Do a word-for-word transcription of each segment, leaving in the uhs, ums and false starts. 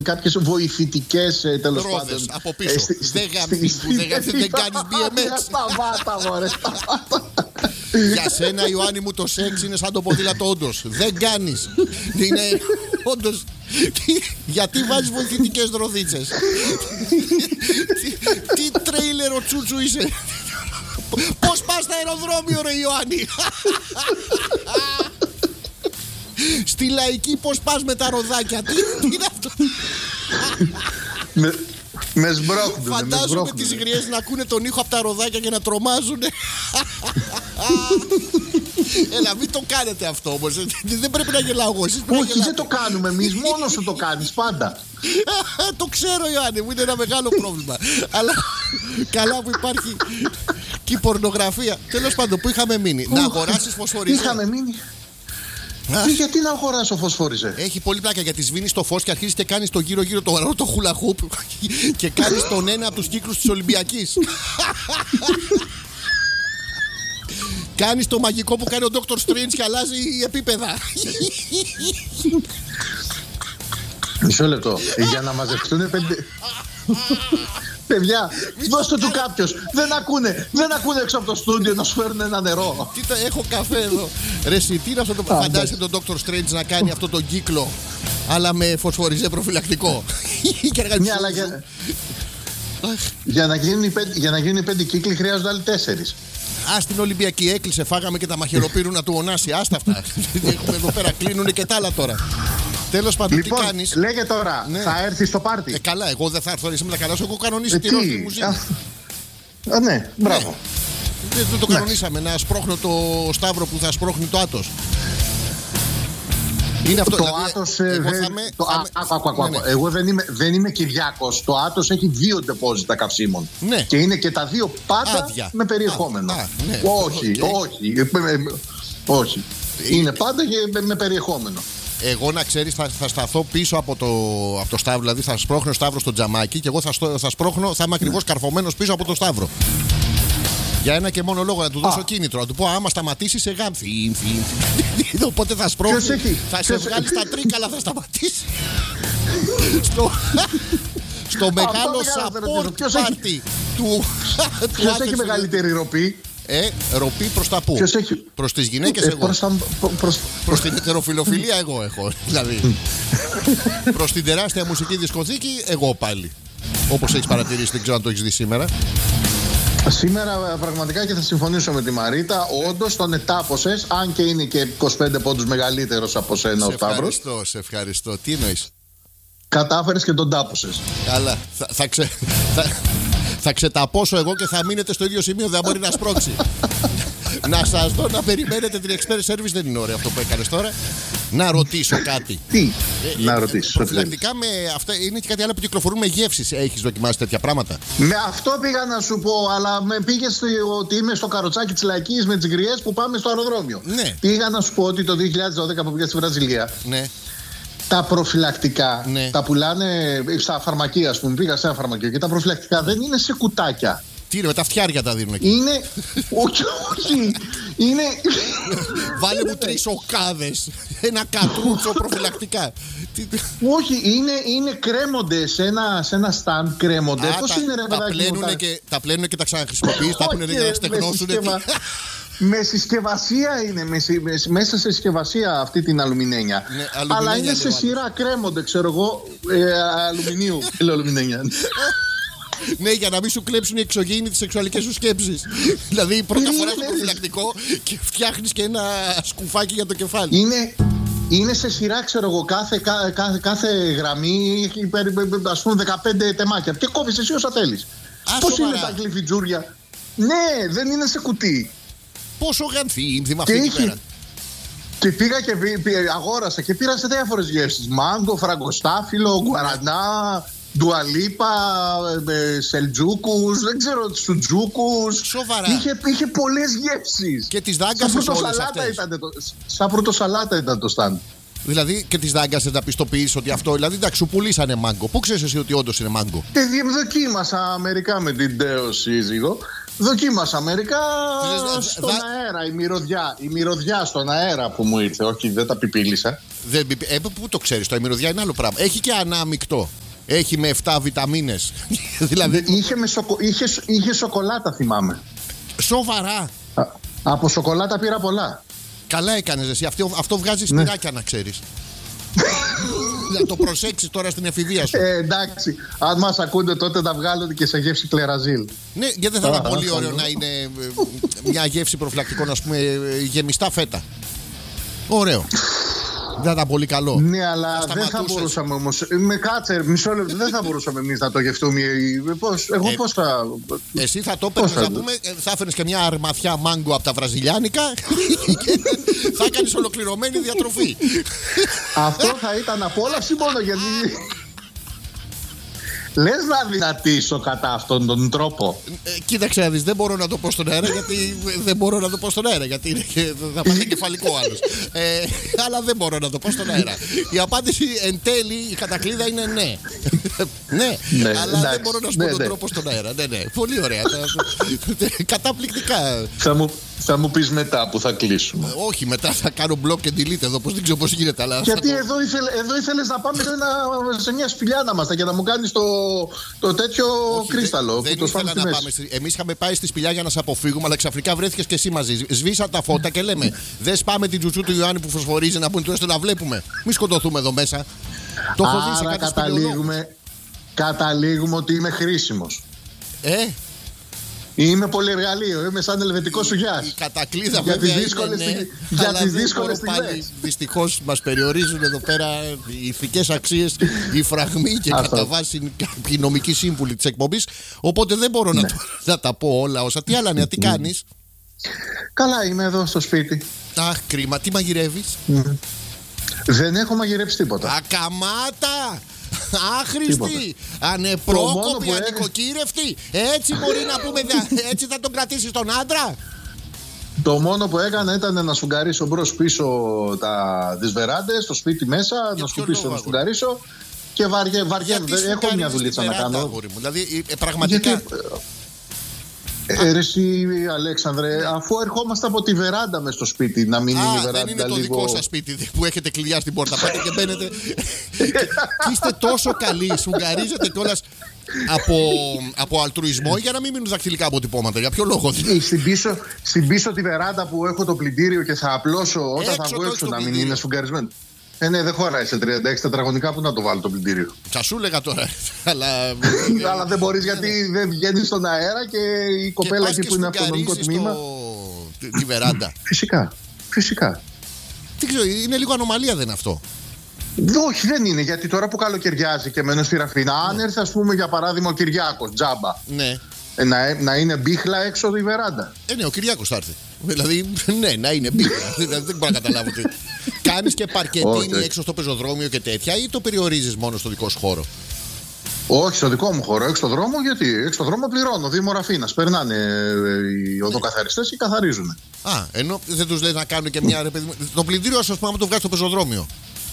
κάποιες βοηθητικές τέλος Ρόδες πάντων. από πίσω. Ε, στη- Δεν στη- γαμείς στη- που δεν γαμείς, δεν κάνεις μπι εμ εξ. Σταμάτα, μωρέ, σταμάτα. Για σένα, Ιωάννη μου, το σεξ είναι σαν το ποδήλατο, όντως. Δεν κάνεις. Είναι όντως. Γιατί βάζεις βοηθητικές ροδίτσες? Τι- Τι τρέιλερο τσούτσου είσαι. Πώς πας στο αεροδρόμιο, ρε Ιωάννη? Στη Λαϊκή πώς πας με τα ροδάκια? Τι τι είναι αυτό? Με- Με σμπρώχνουν. με Φαντάζομαι σμπρώχνουνε. τις γριές να ακούνε τον ήχο από τα ροδάκια και να τρομάζουνε. Έλα, μην το κάνετε αυτό όμως. Δεν πρέπει να γελάω εγώ. Εσείς πρέπει να Όχι, δεν γελάτε. το κάνουμε εμείς. Μόνος σου το κάνεις πάντα. Το ξέρω, Ιωάννη μου, είναι ένα μεγάλο πρόβλημα. Αλλά καλά που υπάρχει και η πορνογραφία. Τέλος πάντων, που είχαμε μείνει? Να αγοράσεις φωσφοριζέ. Είχαμε μείνει. Α. Τι, γιατί να αγοράσω φωσφοριζέ? Έχει πολύ πλάκα γιατί σβήνεις το φως και αρχίζεις και κάνεις το γύρω-γύρω το γρανό, το χουλαχούπ και κάνεις τον ένα από τους κύκλους της Ολυμπιακής. Κάνεις το μαγικό που κάνει ο Doctor Strange και αλλάζει η επίπεδα. Μισό λεπτό. Για να μαζευτούν πέντε. Παιδιά, δώστε του κάποιος. Δεν ακούνε, δεν ακούνε έξω από το στούντιο να σου φέρουν ένα νερό. Τι τα έχω καφέ εδώ. Ρε εσύ, τι είναι αυτό το που φαντάζεσαι τον Doctor Strange να κάνει αυτό τον κύκλο, αλλά με φωσφοριζέ προφυλακτικό. Και να κάνει Ναι, αλλά για, για, να γίνουν οι πέντε, για να γίνουν οι πέντε κύκλοι χρειάζονται άλλοι τέσσερις. Α, στην Ολυμπιακή έκλεισε, φάγαμε και τα μαχαιροπύρουνα του Ωνάση. Άστα αυτά. Έχουμε εδώ πέρα, κλείνουν και τα άλλα τώρα. Τέλος πάντων, Λοιπόν, τι κάνεις? λέγε τώρα, Ναι. θα έρθει στο πάρτι. Ε, καλά, εγώ δεν θα έρθω, εσύ με τα καλά σου. Εγώ κανονίσει Ε, τη ρόφη τι, μου ζήνη. α, α, ναι, μπράβο. Δεν δεν το κανονίσαμε, να σπρώχνω το Σταύρο που θα σπρώχνει το Άτος. Είναι αυτό. Το δηλαδή, Άτος. εγώ ε, θα δεν- είμαι- το- θα α, είμαι- άκου, άκου, άκου, Ναι, άκου. ναι. Εγώ δεν είμαι, δεν είμαι Κυριάκος. Το Άτος έχει δύο ντεπόζιτα καυσίμων. Ναι. Και είναι και τα δύο πάντα Άδεια. με περιεχόμενο. Α, α, ναι. Όχι, Οκ. όχι. ε, ε, ε, Όχι. Είναι πάντα και με- με περιεχόμενο. Εγώ να ξέρεις θα, θα σταθώ πίσω από το, από το Σταύρο. Δηλαδή θα σπρώχνει ο Σταύρος στο τζαμάκι και εγώ θα, στο, θα σπρώχνω, θα είμαι ακριβώς καρφωμένος πίσω από το Σταύρο. Για ένα και μόνο λόγο, να του δώσω Α. κίνητρο. Να του πω: άμα σταματήσει, σε γάμφι. Ήμφι, ήμφι. Οπότε θα σπρώχνει. Ποιος έχει? Θα σε Ποιος- βγάλει στα τρίκαλα, θα σταματήσει. στο, στο μεγάλο πήγα να ρωτήσω. support Ποιος έχει- party του. του Ποιος έχει Athens. μεγαλύτερη ροπή? Ε, ροπή προς τα πού? Ποιος έχει? Προς τις γυναίκες Ε, εγώ. προς τα- προς- Προς την ετεροφιλοφιλία εγώ έχω. Δηλαδή. Προς την τεράστια μουσική δισκοθήκη εγώ πάλι. Όπως έχεις παρατηρήσει, δεν ξέρω αν το έχεις δει σήμερα. Σήμερα πραγματικά και θα συμφωνήσω με τη Μαρίτα. Όντως τον ετάπωσες, αν και είναι και είκοσι πέντε πόντους μεγαλύτερος από σένα ο Σε Σταύρος. ευχαριστώ, σε ευχαριστώ. Τι εννοείς? Κατάφερες και τον τάπωσες. Καλά. Θα, θα, ξε, θα, θα ξεταπώσω εγώ και θα μείνετε στο ίδιο σημείο. Δεν μπορεί να σπρώξει. Να σας δω να περιμένετε την expert service. Δεν είναι ωραίο αυτό που έκανες τώρα. Να ρωτήσω κάτι. Τι, Ε, να ε, ρωτήσεις. Προφυλακτικά με αυτά είναι και κάτι άλλο που κυκλοφορούν με γεύσεις. Έχεις δοκιμάσει τέτοια πράγματα? Με αυτό πήγα να σου πω, αλλά με πήγε ότι είμαι στο καροτσάκι της Λαϊκής με τις γριές που πάμε στο αεροδρόμιο. Ναι. Πήγα να σου πω ότι το δύο χιλιάδες δώδεκα που πήγα στη Βραζιλία, Ναι. τα προφυλακτικά Ναι. τα πουλάνε στα φαρμακεία, ας πούμε. Πήγα σε ένα φαρμακείο και τα προφυλακτικά δεν είναι σε κουτάκια. Τι είναι, με τα φτιάρια τα δίνουν εκεί. Είναι. όχι, όχι. Είναι. Βάλε μου τρεις οκάδες. Ένα κατρούτσο προφυλακτικά. Τι- όχι, είναι, είναι κρέμονται σε ένα, σε ένα stand. Κρέμονται. Α, Πώς τα, είναι, ρε τα, παιδάκι μου, πλένουνε τα- και, τα πλένουνε και τα ξαναχρησιμοποιείς. Τα έχουν Όχι, δει να ρε, στεγνώσουν. με συσκευα- Με συσκευασία είναι, με συ- με- μέσα σε συσκευασία αυτή την αλουμινένια. Ναι, αλουμινένια Αλλά λέει είναι ο σε άλλος. σειρά, κρέμονται, ξέρω εγώ, ε, αλουμινίου. Λέω αλουμινένια. Ναι, για να μην σου κλέψουν οι εξωγήινοι τις σεξουαλικές σου σκέψεις. Δηλαδή, πρώτα Είναι, φορά στο ναι, προφυλακτικό και φτιάχνεις και ένα σκουφάκι για το κεφάλι. Είναι, είναι σε σειρά, ξέρω εγώ, κάθε, κα- κάθε, κάθε γραμμή έχει περί- ας πούμε δεκαπέντε τεμάκια. Και κόβεις εσύ όσα θέλεις. Α, Πώς σοβαρά. είναι τα γλυφιτζούρια? Ναι, δεν είναι σε κουτί. Πόσο γανθή είναι με Και, αυτή τη είχε, μέρα. και πήγα και πή- πή- αγόρασα και πήρα σε διάφορες γεύσεις. Μάγκο, φραγκοστάφυλλο, γκουαρανά, ντουαλίπα, ε, σελτζούκους, δεν ξέρω, σουτζούκους. Σοβαρά. Είχε, είχε πολλές γεύσεις. Και τις Σαν δάγκασες όλες πρωτοσαλάτα αυτές. ήταν το, σαν πρωτοσαλάτα ήταν το stand. Δηλαδή και τις δάγκασες να πιστοποιείς ότι αυτό. Δηλαδή, εντάξει, σου πουλήσανε μάγκο. Πού ξέρεις εσύ ότι όντως είναι μάγκο? Και δοκίμασα μερικά με την Τέο σύζυγο. Δοκίμασα μερικά Δες, στον δα... αέρα, η μυρωδιά. Η μυρωδιά στον αέρα που μου ήρθε. Όχι, δεν τα πιπίλησα. Δεν, ε, πού το ξέρεις, το η μυρωδιά είναι άλλο πράγμα. Έχει και ανάμεικτο. Έχει με επτά βιταμίνες. δηλαδή... είχε, με σοκο... είχε, είχε σοκολάτα, θυμάμαι. Σοβαρά. Α, από σοκολάτα πήρα πολλά. Καλά έκανες εσύ. Αυτό, αυτό βγάζει σπυράκια, ναι. Να ξέρεις. Να το προσέξεις τώρα στην εφηβεία σου. Ε, εντάξει. Αν μας ακούνε, τότε να βγάλουν και σε γεύση κλεραζίλ. Ναι, γιατί δεν θα ήταν πολύ ωραίο να είναι μια γεύση προφυλακτικών, ας πούμε, γεμιστά φέτα. Ωραίο. Δεν θα ήταν πολύ καλό. Ναι, αλλά δεν θα μπορούσαμε όμως. Με κάτσε, μισό λεπτό, δεν θα μπορούσαμε εμείς να το γευτούμε. Πώς, εγώ ε, πώς θα. Εσύ θα το έπαιρνες, θα πούμε, θα έφερνες και μια αρμαθιά μάγκο από τα βραζιλιάνικα και θα κάνεις ολοκληρωμένη διατροφή. Αυτό θα ήταν απόλαυση μόνο γιατί. Λες να δυνατήσω κατά αυτόν τον τρόπο. Ε, κοίταξε να δεις, δεν μπορώ να το πω στον αέρα γιατί δεν μπορώ να το πω στον αέρα γιατί είναι, θα πάθει κεφαλικό άλλος. Ε, αλλά δεν μπορώ να το πω στον αέρα. Η απάντηση εν τέλει, η κατακλείδα είναι ναι. ναι, ναι, αλλά εντάξει, δεν μπορώ να σου ναι, πω τον ναι. τρόπο στον αέρα. Ναι, ναι, πολύ ωραία. Καταπληκτικά. Θα μου, θα μου πεις μετά που θα κλείσουμε. Όχι, μετά θα κάνω block και delete εδώ, πώς δεν ξέρω πώς γίνεται. Αλλά γιατί το... εδώ, ήθελε, εδώ ήθελες να πάμε ένα, σε μια σπηλιά να είμαστε και να μου κάνεις το, το τέτοιο Όχι, κρίσταλο. Δεν, που δεν το ήθελα να πάμε. Εμείς είχαμε πάει στη σπηλιά για να σε αποφύγουμε, αλλά ξαφνικά βρέθηκες και εσύ μαζί. Σβήσαν τα φώτα και λέμε: δεν σπάμε την τσουτσού του Ιωάννη που φωσφορίζει να μπουν τουλάχιστον να βλέπουμε. Μη σκοτωθούμε εδώ μέσα. Το έχω δει σε κάτι καταλήγουμε, καταλήγουμε ότι είμαι χρήσιμος. Ε, Είμαι πολυεργαλείο, είμαι σαν ελβετικό σουγιάς. η κατακλείδα για βέβαια τις δύσκολες, είναι, ναι, για αλλά τις δεν δύσκολες μπορώ πάλι, στιγμές. δυστυχώς μας περιορίζουν εδώ πέρα οι ηθικές αξίες, οι φραγμοί και Αυτό. κατά βάση κάποιοι νομικοί σύμβουλοι της εκπομπής. Οπότε δεν μπορώ Ναι. να, το, να τα πω όλα όσα. Τι άλλα νέα, τι κάνεις? Καλά, είμαι εδώ στο σπίτι. Αχ, κρίμα, τι μαγειρεύεις? Δεν έχω μαγειρέψει τίποτα. Ακαμάτα! Άχρηστη, Τίποτα. Το μόνο ανεπρόκοπη, που ανοικοκύρευτη. Έτσι μπορεί να πούμε, έτσι θα τον κρατήσεις τον άντρα. Το μόνο που έκανα ήταν να σφουγγαρίσω μπρος πίσω τα, τις βεράντες, το σπίτι μέσα, Για να ποιο σκουπίσω, λόγο, να σφουγγαρίσω και βαριέ, βαριέμαι. Γιατί Έχω μια σφουγγαρίζεις δουλίτσα τη να βεράντα, κάνω. αγόρι μου. Δηλαδή, ε, πραγματικά. Γιατί, ε, ε, εσύ, Αλέξανδρε, αφού ερχόμαστε από τη βεράντα μες στο σπίτι, να μην είναι η Α, βεράντα δεν είναι το λίγο... δικό σας σπίτι που έχετε κλειδιά στην πόρτα. Πάτε και μπαίνετε. και, και είστε τόσο καλοί, σφουγγαρίζετε κιόλας από, από αλτρουισμό για να μην μείνουν δακτυλικά αποτυπώματα. Για ποιο λόγο? Ε, στην, πίσω, στην πίσω τη βεράντα που έχω το πλυντήριο και θα απλώσω όταν Έξω θα το βγω έχεις έξω το να μην πλυντήριο. είναι σφουγγαρισμένο. Ε, ναι, δεν χωράει σε τριάντα έξι τετραγωνικά που να το βάλω το πλυντήριο. Θα σου έλεγα τώρα. αλλά, Αλλά δεν μπορείς γιατί δεν βγαίνει στον αέρα και η κοπέλα εκεί που είναι από το νομικό τμήμα. Το... τη βεράντα. Φυσικά. Φυσικά. Δεν ξέρω, είναι λίγο ανομαλία, δεν είναι αυτό? Όχι, δεν είναι, γιατί τώρα που καλοκαιριάζει και μένω στη Ραφίνα, αν έρθει, ας πούμε, για παράδειγμα, ο Κυριάκος, τζάμπα, Ναι. ε, να, να είναι μπίχλα έξω η βεράντα. Ε, ναι, ο Κυριάκος θα έρθει. Δηλαδή, ναι, να είναι μπίχλα. δηλαδή, δεν μπορώ να καταλάβω τι. Κάνεις και παρκετίνη Όχι. έξω στο πεζοδρόμιο και τέτοια, ή το περιορίζεις μόνο στο δικό σου χώρο? Όχι, στο δικό μου χώρο, έξω στο δρόμο, γιατί έξω στο δρόμο πληρώνω. Δήμο Ραφίνας. Περνάνε ε, οι οδοκαθαριστές και καθαρίζουν. Α, ενώ δεν τους λες να κάνουν και μια. Ρε, παιδί, το πλυντήριο σας πάμε να το βγάλει στο πεζοδρόμιο.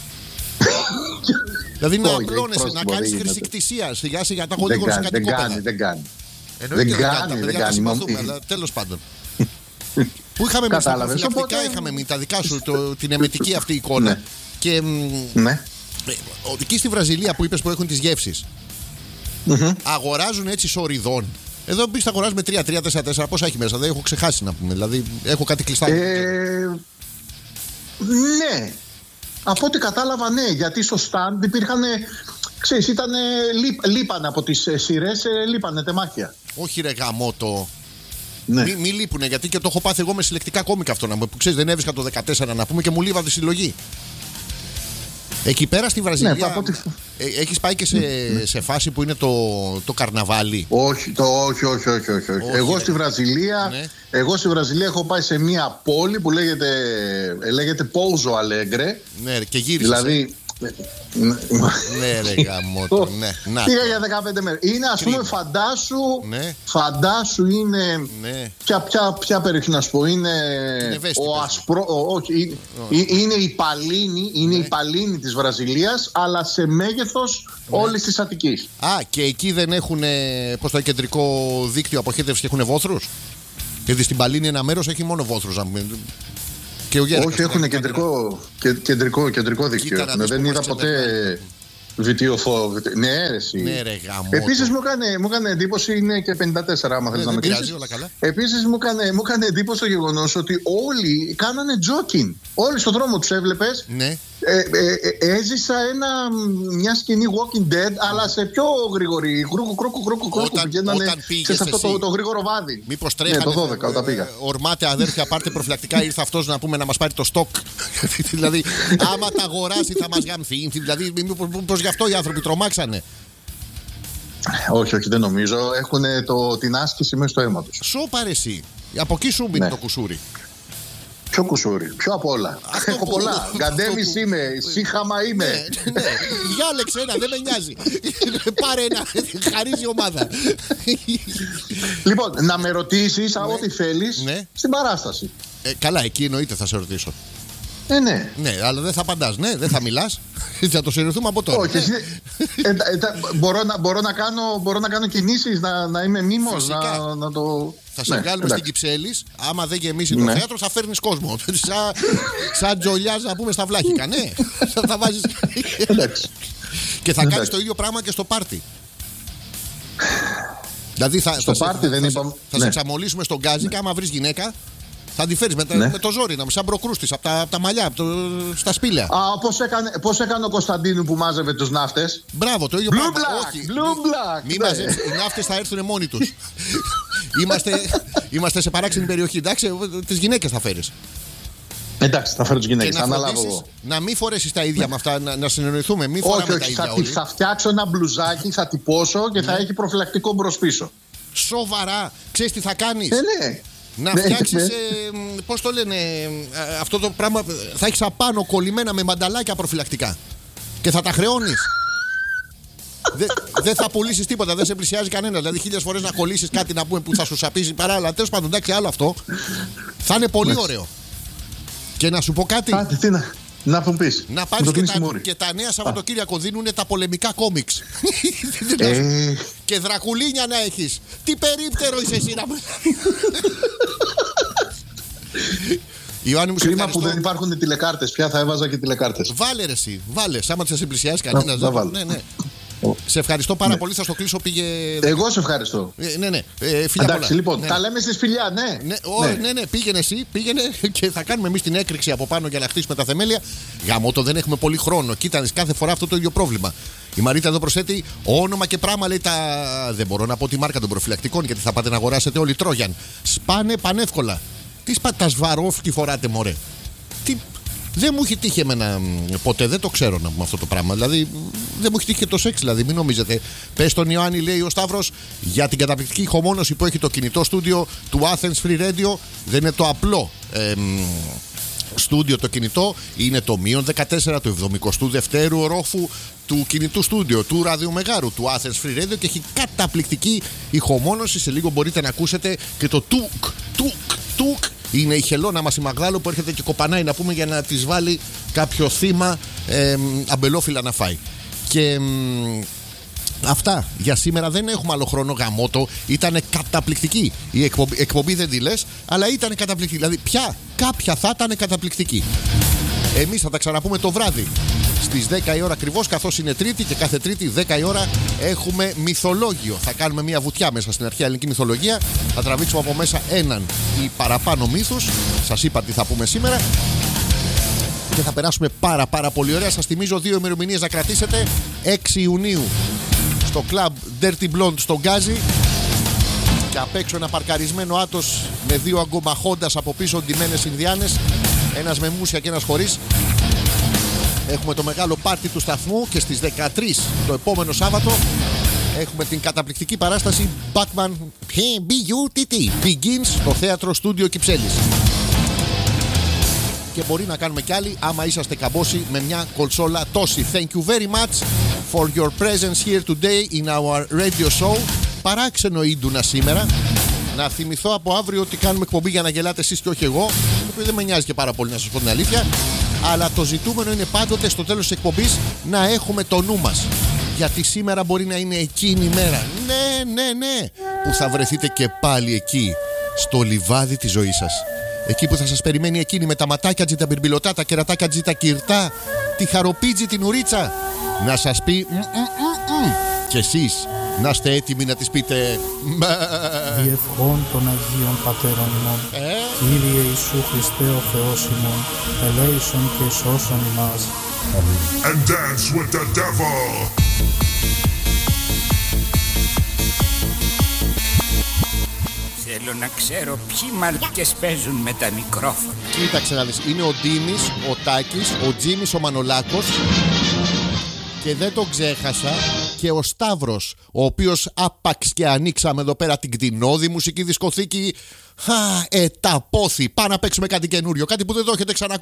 δηλαδή να Όχι, απλώνεσαι, πρόσωπο, να δεν κάνεις γίνεται. χρησικτησία. Σιγά σιγά τα έχω Δεν λίγο σε κάνει, κάτι δεν κόπεδα. κάνει, δεν κάνει. Εννοείται δεν δεν κάνει, κάνει, τα δεν παιδιά θα κάνει, συμπαθούμε, μα- αλλά τέλος πάντων. Πού είχαμε εμείς τα Κατάλαβες, προφυλακτικά, οπότε- είχαμε εμείς τα δικά σου, το, την εμετική αυτή εικόνα. Ναι. Και μ, Ναι. ε, ο- εκεί στη Βραζιλία που είπες που έχουν τις γεύσεις, Μμμ. αγοράζουν έτσι σοριδών. Εδώ μπεις τα αγοράζουμε τρία τρία τέσσερα τέσσερα. Πόσα έχει μέσα, δεν έχω ξεχάσει να πούμε. Δηλαδή έχω κάτι κλειστά. Ε, ναι. Από ό,τι κατάλαβα, ναι. Γιατί στο stand υπήρχαν. Ξέρεις, ήταν. Λείπ, λείπανε από τις ε, σειρές, ε, λείπανε τεμάχια. Όχι ρε γαμότο. Ναι. Μη, μη λείπουνε, γιατί και το έχω πάθει εγώ με συλλεκτικά κόμικα αυτό. Να, μου- που ξέρεις, δεν έβρισκα το δεκατέσσερα να πούμε και μου λείβα τη συλλογή. Εκεί πέρα στη Βραζιλία. Ναι, από ό,τι- ε, έχεις πάει και σε, σε φάση που είναι το, το καρναβάλι? Όχι, το, όχι, όχι, όχι, όχι, όχι. Όχι, Εγώ ρε. στη Βραζιλία, Ναι. εγώ στη Βραζιλία έχω πάει σε μια πόλη που λέγεται, ε, λέγεται Pouso Alegre. Ναι, και γύρισες. Δηλαδή, Ναι, ρε γαμώτο. Ναι, να. Πήγα για δεκαπέντε μέρες. Είναι, ας πούμε, φαντάσου. Ναι. Φαντάσου είναι. Ναι. Ποια, ποια, ποια περιοχή να σου πω, είναι. Είναι Βέστη, ο πες. ασπρό. ο- όχι, είναι, είναι η Παλίνη, είναι Ναι. η Παλίνη της Βραζιλίας, αλλά σε μέγεθος όλης της Αττικής. Α, και εκεί δεν έχουν πώς το κεντρικό δίκτυο αποχέτευση και έχουν βόθρους. Γιατί στην Παλίνη ένα μέρος έχει μόνο βόθρους. να πούμε. Και ο Γέρακας, Όχι, έχουν ναι, κεντρικό, και, κεντρικό, κεντρικό δίκτυο. Κοίτα να Ναι, δεις δεν που είδα μας ποτέ ξεπερνάει. βιτιοφό. Ναι, ρε, εσύ. Ναι, ρε γαμώτο. Επίσης μου έκανε, μου έκανε εντύπωση, είναι και πενήντα τέσσερα άμα θέλεις Ναι, να με δεν πειράζει, κρίνεις. όλα καλά. Επίσης μου έκανε, μου έκανε εντύπωση το γεγονός ότι όλοι κάνανε jogging. Όλοι στον δρόμο τους έβλεπες. Ναι. Ε, ε, ε, έζησα ένα, μια σκηνή Walking Dead, αλλά σε πιο γρήγορη. Κρούκου, κρούκου, κρούκου, κρούκου. Όταν- Πηγαίνανε όταν πήγες σε αυτό εσύ. το, το γρήγορο βάδι. Μήπως Ναι, τρέχανε. το δώδεκα όταν πήγα. ε, Ορμάτε αδέρφια, πάρτε προφυλακτικά. Ήρθε αυτός να πούμε να μας πάρει το στόκ. Δηλαδή, άμα τα αγοράσει θα μας γαμθεί. Δηλαδή, μήπως γι' αυτό οι άνθρωποι τρομάξανε. Όχι, όχι, δεν νομίζω. Έχουν το, την άσκηση μέσα στο αίμα τους. Σώπα ρε εσύ. Από εκεί σου μπήκε Ναι. το κουσούρι. Πιο κουσούρι, πιο απ' όλα. Αυτό Έχω που- πολλά. αυτό Γκαντέμις που- είμαι, σύχαμα είμαι. Ναι, ναι. Διάλεξε ένα, δεν με νοιάζει. Πάρε ένα, χαρίζει η ομάδα. Λοιπόν, να με ρωτήσεις ό,τι θέλεις Ναι. στην παράσταση. Ε, καλά, εκεί εννοείται θα σε ρωτήσω. Ε, ναι. Ναι, αλλά δεν θα απαντάς, ναι, δεν θα μιλάς. Θα το συνηθούμε από τώρα. Όχι, εσύ, ε, ε, τα- μπορώ, να, μπορώ, να κάνω, μπορώ να κάνω κινήσεις, να, να είμαι μήμος, Φυσικά. να, να το... Θα σε Ναι, βγάλουμε εντάξει. στην Κυψέλης. Άμα δεν γεμίσει το Ναι. θέατρο, θα φέρνεις κόσμο. Σαν, σαν τζολιάς να πούμε στα βλάχικα, ναι. θα, θα βάζεις... Εντάξει. Και θα κάνεις Εντάξει. το ίδιο πράγμα και στο πάρτι. Δηλαδή θα, Στο θα, πάρτι σε, δεν θα, είπαμε- σε- θα σε ναι. εξαμολύσουμε στον γκάζι και άμα βρεις γυναίκα θα τη φέρεις με, τα- Ναι. με το ζόρι, να σαν προκρούστης από τα, απ' τα μαλλιά, απ' το, στα σπήλαια. Α, πώς έκανε, πώς έκανε ο Κωνσταντίνου που μάζευε τους ναύτες. Μπράβο, το ίδιο Blue πράγμα. black, Όχι, blue μη- black, Μη ναι. μαζέψεις, οι ναύτες θα έρθουν μόνοι τους. είμαστε, είμαστε σε παράξενη περιοχή, εντάξει, τις γυναίκες θα φέρεις. Εντάξει, θα φέρω τις Και γυναίκες, να θα αναλάβω φροντίσεις εγώ. να μην φορέσεις τα ίδια με αυτά, να, να συνεννοηθούμε. Μην Όχι, φοράμε τα όχι, ίδια θα, τη- όλοι. θα φτιάξω ένα μπλουζάκι, θα τυπώσω και θα έχει προφυλακτικό μπρος-πίσω. Σοβαρά, ξέρεις τι θα κάνεις. Ε, ναι. Να Ναι, φτιάξεις, ναι. ε, μ, πώς το λένε, ε, αυτό το πράγμα θα έχεις απάνω κολλημένα με μανταλάκια προφυλακτικά. Και θα τα χρεώνεις. Δεν δεν θα πουλήσεις τίποτα, δεν σε πλησιάζει κανένα. Δηλαδή, χίλιες φορές να κολλήσεις κάτι να πούμε που θα σου σαπίζει παράλληλα. Τέλος πάντων, εντάξει, άλλο αυτό. Θα είναι πολύ ωραίο. Και να σου πω κάτι. Κάτι, τι να, να μου πεις. Να Μου πάρεις το και κλείσει τα, μούρι. και τα νέα Σαββατοκύριακο δίνουν τα πολεμικά κόμιξ. Ε, Και δρακουλίνια να έχεις. Τι περίπτερο είσαι εσύ να μου. Ιωάννη μου, σε κρίμα που ευχαριστώ. δεν υπάρχουν τηλεκάρτες. Πια θα έβαζα και τηλεκάρτες. Βάλε ρε εσύ, βάλε. Άμα θα σε πλησιάσει κανένα. να βάλω. Ναι, ναι. Σε ευχαριστώ πάρα πολύ. Θα στο κλείσω. Πήγε. Εγώ σε ευχαριστώ. Ε, ναι, ναι. Ε, φιλιά Εντάξει, πολλά. λοιπόν, Ναι. τα λέμε στη φιλιά, ναι. Ναι, ο, ναι. ναι, πήγαινε εσύ, πήγαινε και θα κάνουμε εμεί την έκρηξη από πάνω για να χτίσουμε τα θεμέλια. Γαμώτο, δεν έχουμε πολύ χρόνο. Κοίτα, κάθε φορά αυτό το ίδιο πρόβλημα. Η Μαρίτα εδώ προσθέτει όνομα και πράγμα, λέει τα. Δεν μπορώ να πω τη μάρκα των προφυλακτικών γιατί θα πάτε να αγοράσετε όλοι Τρόγιαν. Σπάνε πανεύκολα. Τι σπα τα Σβαρόφσκι φοράτε, μωρέ. Τι. Δεν μου έχει τύχει εμένα μ, ποτέ, δεν το ξέρω να πούμε αυτό το πράγμα. Δηλαδή, μ, δεν μου έχει τύχει και το σεξ, δηλαδή, μην νομίζετε. Πες τον Ιωάννη, λέει ο Σταύρος, για την καταπληκτική ηχομόνωση που έχει το κινητό στούντιο του Athens Free Radio. Δεν είναι το απλό ε, μ, στούντιο το κινητό, είναι το μείον δεκατέσσερα του εβδομηκοστού δευτέρου ορόφου του κινητού στούντιο του ραδιομεγάρου του Athens Free Radio και έχει καταπληκτική ηχομόνωση. Σε λίγο μπορείτε να ακούσετε και το τουκ, τουκ, τουκ. Είναι η χελώνα μας η Μαγδάλου που έρχεται και κοπανάει να πούμε για να της βάλει κάποιο θύμα ε, αμπελόφυλλα να φάει. Και μ, αυτά για σήμερα, δεν έχουμε άλλο χρόνο. Γαμώτο, ήταν καταπληκτική η εκπομπή, εκπομπή δεν τη λες, αλλά ήταν καταπληκτική. Δηλαδή πια κάποια θα ήταν καταπληκτική. Εμείς θα τα ξαναπούμε το βράδυ στις δέκα η ώρα ακριβώς, καθώς είναι Τρίτη και κάθε Τρίτη δέκα η ώρα έχουμε μυθολόγιο. Θα κάνουμε μια βουτιά μέσα στην αρχαία ελληνική μυθολογία. Θα τραβήξουμε από μέσα έναν ή παραπάνω μύθους. Σας είπα τι θα πούμε σήμερα. Και θα περάσουμε πάρα πάρα πολύ ωραία. Σας θυμίζω δύο ημερομηνίες να κρατήσετε. έξι Ιουνίου στο κλαμπ Dirty Blonde στο Γκάζι. Και απ' έξω ένα παρκαρισμένο άτος με δύο αγκομαχώντας από πίσω ντυμένες Ινδιάνες. Ένας με μουσια και ένας χωρίς. Έχουμε το μεγάλο πάρτι του σταθμού και στις δεκατρείς το επόμενο Σάββατο έχουμε την καταπληκτική παράσταση Batman μπι γιου τι τι Begins στο θέατρο Στούντιο Κυψέλης. και μπορεί να κάνουμε κι άλλοι άμα είσαστε καμπόσοι με μια κονσόλα τόση. Thank you very much for your presence here today in our radio show. Παράξενο Ίντουνα σήμερα. Να θυμηθώ από αύριο ότι κάνουμε εκπομπή για να γελάτε εσείς και όχι εγώ, το οποίο δεν με νοιάζει και πάρα πολύ, να σας πω την αλήθεια. Αλλά το ζητούμενο είναι πάντοτε στο τέλος της εκπομπής να έχουμε το νου μας. Γιατί σήμερα μπορεί να είναι εκείνη η μέρα, ναι, ναι, ναι, που θα βρεθείτε και πάλι εκεί, στο λιβάδι της ζωής σας. Εκεί που θα σας περιμένει εκείνη με τα ματάκια τα μπιρμπιλωτά, τα κερατάκια τα κυρτά, τη χαροπίτζη, την ουρίτσα, να σας πει μ, μ, μ, μ. Και εσείς να είστε έτοιμοι να της πείτε Διευχών των Αγίων Πατέρων ημών, ε? Κύριε Ιησού Χριστέ ο Θεός ημών, ελέησον και σώσον ημάς. And dance with the devil. Θέλω να ξέρω ποιοι μαλάκες παίζουν με τα μικρόφωνα. Κοίταξε να δεις, είναι ο Ντίμης, ο Τάκης, ο Τζίμης, ο Μανολάκος. Και δεν τον ξέχασα και ο Σταύρος, ο οποίος άπαξ και ανοίξαμε εδώ πέρα την κτηνώδη μουσική δισκοθήκη. Α, ε, τα πόθη. Πάμε να παίξουμε κάτι καινούριο, κάτι που δεν το έχετε ξανακούσει.